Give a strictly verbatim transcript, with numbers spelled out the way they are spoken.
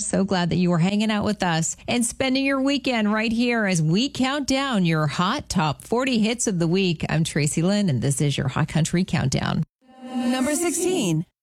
So glad that you are hanging out with us and spending your weekend right here as we count down your hot top forty hits of the week. I'm Tracy Lynn, and this is your Hot Country Countdown. Number sixteen.